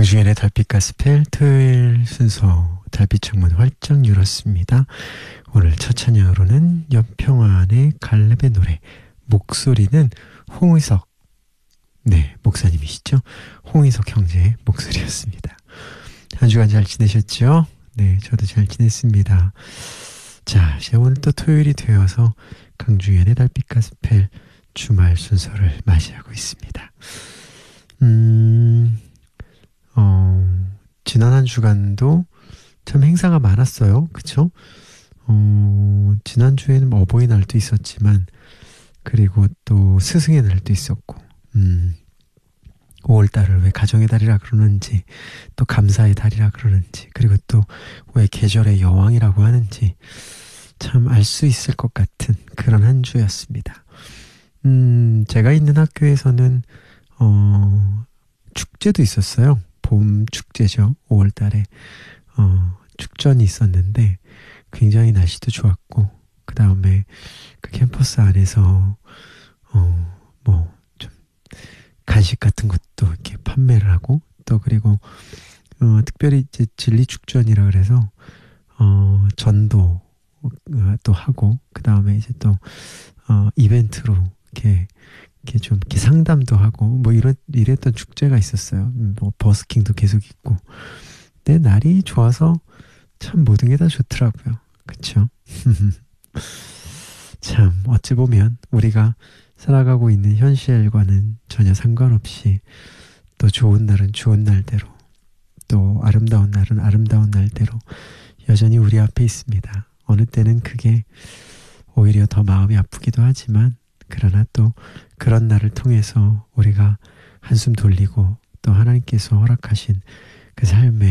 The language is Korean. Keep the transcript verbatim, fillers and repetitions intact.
강주연의 달빛 가스펠 토요일 순서 달빛 창문 활짝 열었습니다. 오늘 첫 찬양으로는 연평안의 갈렙의 노래 목소리는 홍의석 네 목사님이시죠? 홍의석 형제의 목소리였습니다. 한 주간 잘 지내셨죠? 네 저도 잘 지냈습니다. 자 이제 오늘 또 토요일이 되어서 강주연의 달빛 가스펠 주말 순서를 맞이하고 있습니다. 음... 어, 지난 한 주간도 참 행사가 많았어요. 그쵸? 어, 지난주에는 뭐 어버이날도 있었지만, 그리고 또 스승의 날도 있었고, 음, 오월달을 왜 가정의 달이라 그러는지, 또 감사의 달이라 그러는지, 그리고 또 왜 계절의 여왕이라고 하는지, 참 알 수 있을 것 같은 그런 한 주였습니다. 음, 제가 있는 학교에서는, 어, 축제도 있었어요. 봄 축제죠. 오월달에 어, 축전이 있었는데 굉장히 날씨도 좋았고 그 다음에 그 캠퍼스 안에서 어, 뭐 좀 간식 같은 것도 이렇게 판매를 하고 또 그리고 어, 특별히 이제 진리 축전이라 그래서 어, 전도 어, 또 하고 그 다음에 이제 또 어, 이벤트로 이렇게 이렇게 좀 이렇게 상담도 하고 뭐 이런 이랬던 축제가 있었어요. 뭐 버스킹도 계속 있고. 근데 날이 좋아서 참 모든 게 다 좋더라고요. 그렇죠? 참 어찌 보면 우리가 살아가고 있는 현실과는 전혀 상관없이 또 좋은 날은 좋은 날대로 또 아름다운 날은 아름다운 날대로 여전히 우리 앞에 있습니다. 어느 때는 그게 오히려 더 마음이 아프기도 하지만 그러나 또 그런 날을 통해서 우리가 한숨 돌리고 또 하나님께서 허락하신 그 삶의